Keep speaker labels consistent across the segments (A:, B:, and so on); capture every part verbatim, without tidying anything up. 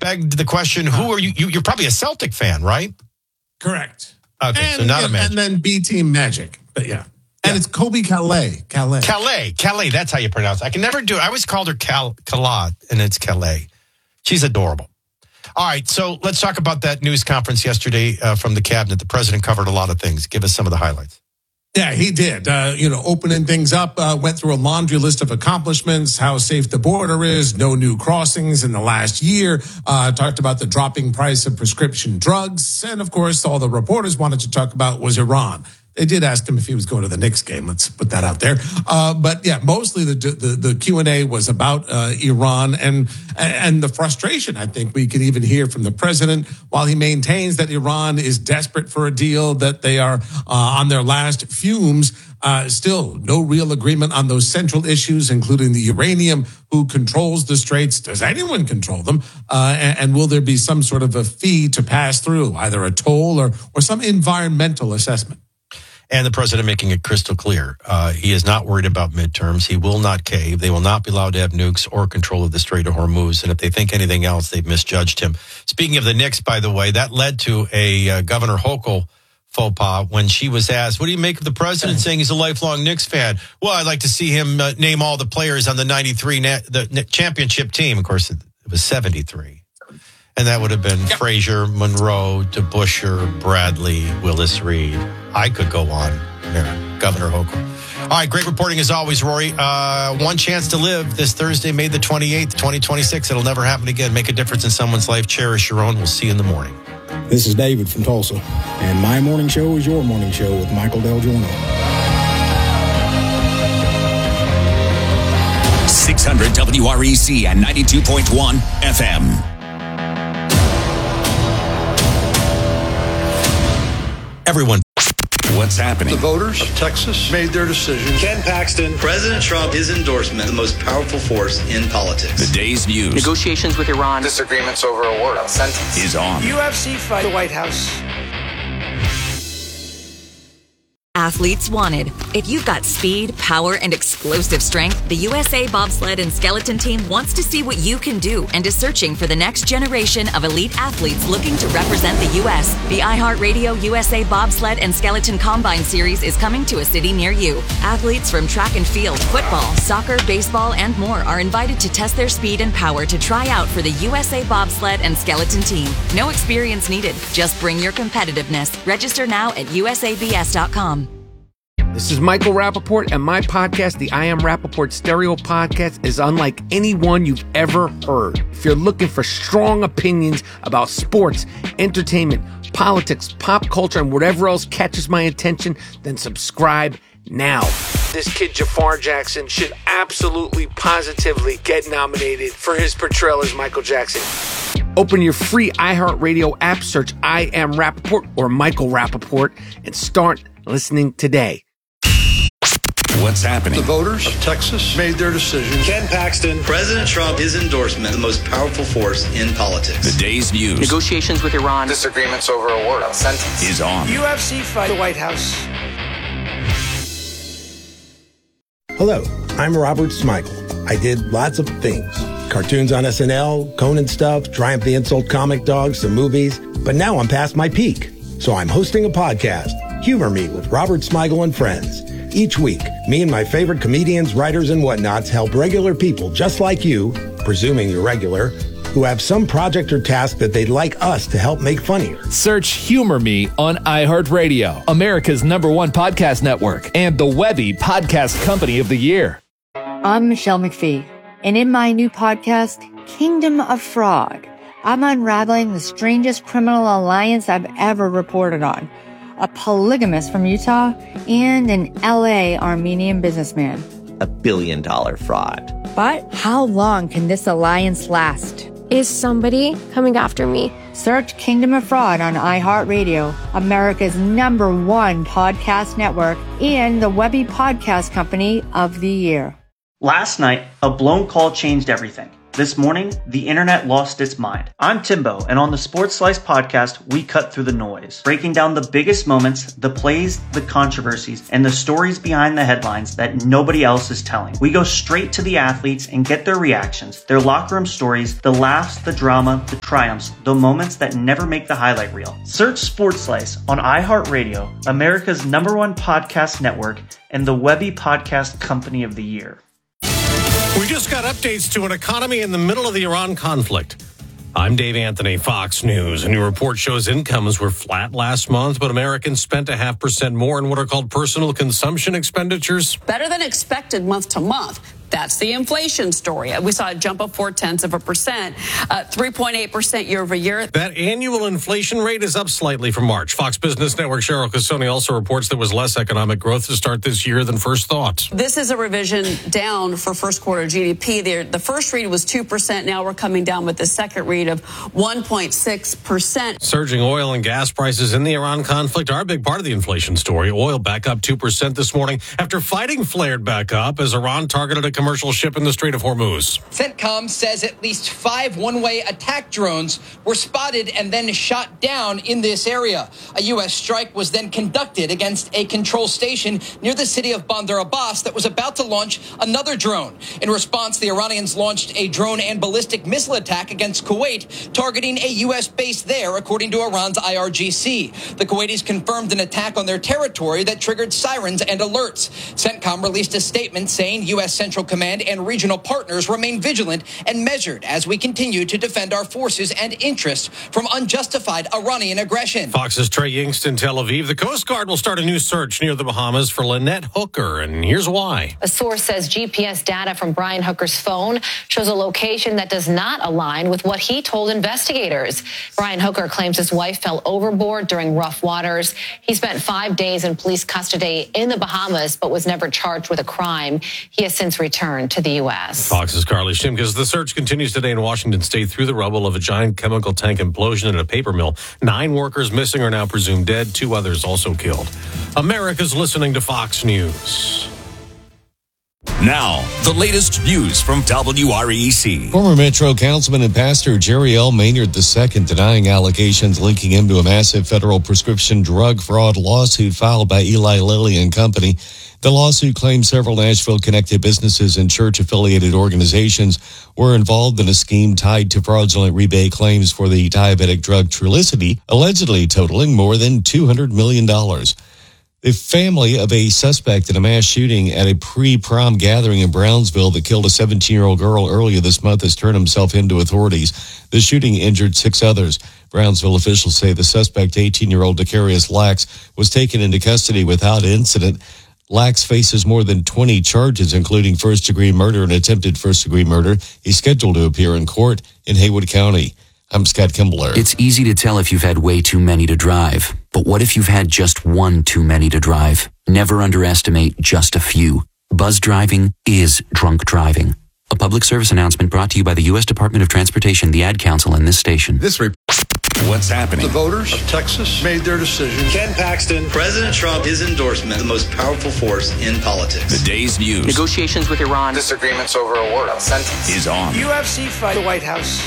A: begged the question, who are you? you you're probably a Celtic fan, right?
B: Correct.
A: Okay,
B: and,
A: so not
B: and,
A: a Magic.
B: And then B Team Magic. But yeah. And yeah. It's Kobe Calais. Calais.
A: Calais. Calais, that's how you pronounce it. I can never do it. I always called her Cal Calais, and it's Calais. She's adorable. All right, so let's talk about that news conference yesterday uh, from the cabinet. The president covered a lot of things. Give us some of the highlights.
B: Yeah, he did. Uh, you know, opening things up, uh, went through a laundry list of accomplishments, how safe the border is, no new crossings in the last year, uh, talked about the dropping price of prescription drugs. And of course, all the reporters wanted to talk about was Iran. They did ask him if he was going to the Knicks game. Let's put that out there. Uh, but yeah, mostly the the, the Q and A was about uh, Iran and and the frustration. I think we can even hear from the president while he maintains that Iran is desperate for a deal, that they are uh, on their last fumes. Uh, still, no real agreement on those central issues, including the uranium. Who controls the straits? Does anyone control them? Uh, and, and will there be some sort of a fee to pass through, either a toll or or some environmental assessment?
A: And the president making it crystal clear. Uh, he is not worried about midterms. He will not cave. They will not be allowed to have nukes or control of the Strait of Hormuz. And if they think anything else, they've misjudged him. Speaking of the Knicks, by the way, that led to a uh, Governor Hochul faux pas when she was asked, what do you make of the president saying he's a lifelong Knicks fan? Well, I'd like to see him uh, name all the players on the ninety-three na- the championship team. Of course, it was seventy-three. And that would have been yep. Frazier, Monroe, DeBusschere, Bradley, Willis Reed. I could go on there, Governor Hochul. All right, great reporting as always, Rory. Uh, one chance to live this Thursday, May the twenty-eighth, twenty twenty-six. It'll never happen again. Make a difference in someone's life. Cherish your own. We'll see you in the morning.
C: This is David from Tulsa, and my morning show is your morning show with Michael Del Giorno.
D: six hundred W R E C and ninety-two point one F M.
A: Everyone.
D: What's happening?
E: The voters of Texas made their decision.
F: Ken Paxton. President Trump, his endorsement, the most powerful force in politics.
D: The day's news.
G: Negotiations with Iran.
H: Disagreements over a war sentence.
D: Is on.
I: U F C fight. The White House.
J: Athletes wanted. If you've got speed, power, and explosive strength, the U S A Bobsled and Skeleton Team wants to see what you can do and is searching for the next generation of elite athletes looking to represent the U S. The iHeartRadio U S A Bobsled and Skeleton Combine Series is coming to a city near you. Athletes from track and field, football, soccer, baseball, and more are invited to test their speed and power to try out for the U S A Bobsled and Skeleton Team. No experience needed. Just bring your competitiveness. Register now at U S A B S dot com.
K: This is Michael Rappaport, and my podcast, the I Am Rappaport Stereo Podcast, is unlike any one you've ever heard. If you're looking for strong opinions about sports, entertainment, politics, pop culture, and whatever else catches my attention, then subscribe now. This kid, Jafar Jackson, should absolutely, positively get nominated for his portrayal as Michael Jackson. Open your free iHeartRadio app, search I Am Rappaport or Michael Rappaport, and start listening today.
D: What's happening?
E: The voters of Texas made their decision.
F: Ken Paxton. President Trump, his endorsement, the most powerful force in politics.
D: The day's news.
G: Negotiations with Iran.
H: Disagreements over a war sentence.
D: Is on.
I: U F C fight. The White House.
C: Hello, I'm Robert Smigel. I did lots of things. Cartoons on S N L, Conan stuff, Triumph the Insult comic dogs, some movies. But now I'm past my peak. So I'm hosting a podcast, Humor Me with Robert Smigel and Friends. Each week, me and my favorite comedians, writers, and whatnots help regular people just like you, presuming you're regular, who have some project or task that they'd like us to help make funnier.
L: Search Humor Me on iHeartRadio, America's number one podcast network, and the Webby Podcast Company of the Year.
M: I'm Michelle McPhee, and in my new podcast, Kingdom of Fraud, I'm unraveling the strangest criminal alliance I've ever reported on. A polygamist from Utah, and an L A Armenian businessman.
N: A billion dollar fraud.
M: But how long can this alliance last?
O: Is somebody coming after me?
M: Search Kingdom of Fraud on iHeartRadio, America's number one podcast network, and the Webby Podcast Company of the Year.
P: Last night, a blown call changed everything. This morning, the internet lost its mind. I'm Timbo, and on the Sports Slice podcast, we cut through the noise, breaking down the biggest moments, the plays, the controversies, and the stories behind the headlines that nobody else is telling. We go straight to the athletes and get their reactions, their locker room stories, the laughs, the drama, the triumphs, the moments that never make the highlight reel. Search Sports Slice on iHeartRadio, America's number one podcast network, and the Webby Podcast Company of the Year.
Q: We just got updates to an economy in the middle of the Iran conflict. I'm Dave Anthony, Fox News. A new report shows incomes were flat last month, but Americans spent a half percent more in what are called personal consumption expenditures.
R: Better than expected month to month. That's the inflation story. We saw a jump of four tenths of a percent, uh, three point eight percent year over year.
Q: That annual inflation rate is up slightly from March. Fox Business Network Cheryl Casoni also reports there was less economic growth to start this year than first thought.
R: This is a revision down for first quarter G D P. The, the first read was two percent. Now we're coming down with the second read of one point six percent.
Q: Surging oil and gas prices in the Iran conflict are a big part of the inflation story. Oil back up two percent this morning after fighting flared back up as Iran targeted a commercial ship in the Strait of Hormuz.
S: CENTCOM says at least five one-way attack drones were spotted and then shot down in this area. A U S strike was then conducted against a control station near the city of Bandar Abbas that was about to launch another drone. In response, the Iranians launched a drone and ballistic missile attack against Kuwait, targeting a U S base there, according to Iran's I R G C. The Kuwaitis confirmed an attack on their territory that triggered sirens and alerts. CENTCOM released a statement saying U S Central Command and regional partners remain vigilant and measured as we continue to defend our forces and interests from unjustified Iranian aggression.
Q: Fox's Trey Yingst in Tel Aviv. The Coast Guard will start a new search near the Bahamas for Lynette Hooker, and here's why.
T: A source says G P S data from Brian Hooker's phone shows a location that does not align with what he told investigators. Brian Hooker claims his wife fell overboard during rough waters. He spent five days in police custody in the Bahamas, but was never charged with a crime. He has since returned to the U S.
Q: Fox's Carly Shimkus. The search continues today in Washington State through the rubble of a giant chemical tank implosion at a paper mill. Nine workers missing are now presumed dead. Two others also killed. America's listening to Fox News.
D: Now, the latest news from W R E C.
U: Former Metro Councilman and Pastor Jerry L. Maynard the Second denying allegations linking him to a massive federal prescription drug fraud lawsuit filed by Eli Lilly and Company. The lawsuit claims several Nashville-connected businesses and church-affiliated organizations were involved in a scheme tied to fraudulent rebate claims for the diabetic drug Trulicity, allegedly totaling more than two hundred million dollars. The family of a suspect in a mass shooting at a pre-prom gathering in Brownsville that killed a seventeen-year-old girl earlier this month has turned himself in to authorities. The shooting injured six others. Brownsville officials say the suspect, eighteen-year-old Decarius Lax, was taken into custody without incident. Lax faces more than twenty charges, including first-degree murder and attempted first-degree murder. He's scheduled to appear in court in Haywood County. I'm Scott Kimbler.
V: It's easy to tell if you've had way too many to drive. But what if you've had just one too many to drive? Never underestimate just a few. Buzz driving is drunk driving. A public service announcement brought to you by the U S Department of Transportation, the Ad Council, and this station.
D: This report. What's happening?
E: The voters of Texas made their decision.
F: Ken Paxton. President Trump, his endorsement, the most powerful force in politics.
D: The day's news.
G: Negotiations with Iran.
H: Disagreements over a word, a sentence.
D: Is on.
I: U F C fight, the White House.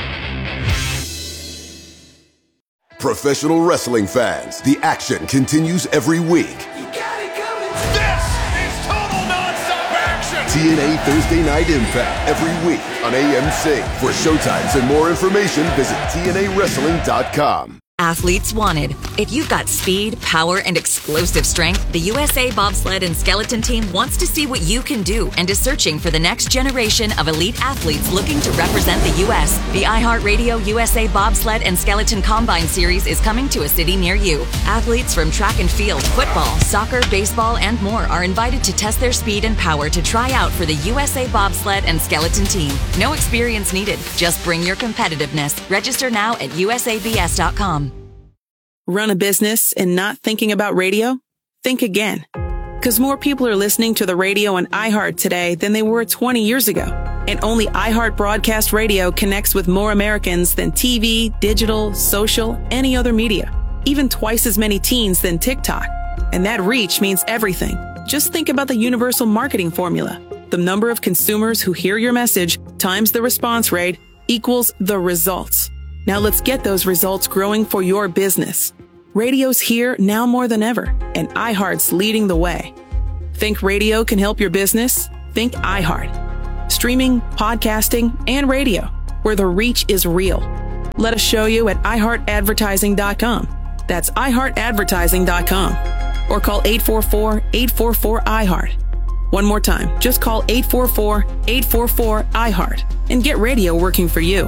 W: Professional wrestling fans, the action continues every week.
X: You got it coming. This is total nonstop action.
W: T N A Thursday Night Impact every week on A M C. For showtimes and more information, visit T N A wrestling dot com.
J: Athletes wanted. If you've got speed, power, and explosive strength, the U S A Bobsled and Skeleton Team wants to see what you can do and is searching for the next generation of elite athletes looking to represent the U S. The iHeartRadio U S A Bobsled and Skeleton Combine Series is coming to a city near you. Athletes from track and field, football, soccer, baseball, and more are invited to test their speed and power to try out for the U S A Bobsled and Skeleton Team. No experience needed. Just bring your competitiveness. Register now at U S A B S dot com.
Y: Run a business and not thinking about radio? Think again. Because more people are listening to the radio on iHeart today than they were twenty years ago. And only iHeart Broadcast Radio connects with more Americans than T V, digital, social, any other media. Even twice as many teens than TikTok. And that reach means everything. Just think about the universal marketing formula. the number of consumers who hear your message times the response rate equals the results. Now let's get those results growing for your business. Radio's here now more than ever, and iHeart's leading the way. Think radio can help your business? Think iHeart. Streaming, podcasting, and radio, where the reach is real. Let us show you at i heart advertising dot com. That's i heart advertising dot com. Or call eight four four, eight four four, I heart. One more time, just call eight four four, eight four four, I heart and get radio working for you.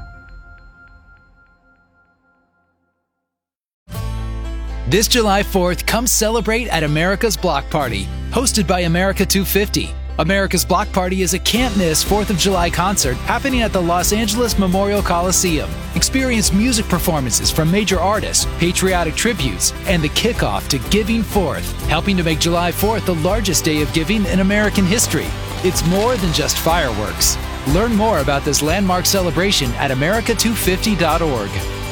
A: This July fourth, come celebrate at America's Block Party, hosted by America two fifty. America's Block Party is a can't-miss fourth of July concert happening at the Los Angeles Memorial Coliseum. Experience music performances from major artists, patriotic tributes, and the kickoff to Giving Fourth, helping to make July fourth the largest day of giving in American history. It's more than just fireworks. Learn more about this landmark celebration at america two fifty dot org.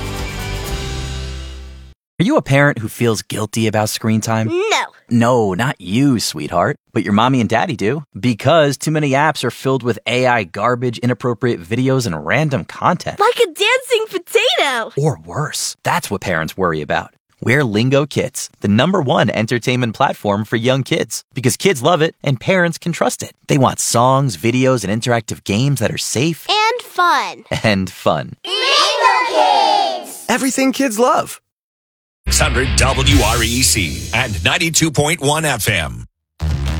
B: Are you a parent who feels guilty about screen time?
C: No.
B: No, not you, sweetheart. But your mommy and daddy do. Because too many apps are filled with A I garbage, inappropriate videos, and random content.
C: Like a dancing potato.
B: Or worse. That's what parents worry about. We're Lingo Kids, the number one entertainment platform for young kids. Because kids love it and parents can trust it. They want songs, videos, and interactive games that are safe.
C: And fun.
B: And fun.
C: Lingo Kids!
K: Everything kids love.
D: six hundred W R E C and ninety-two point one F M.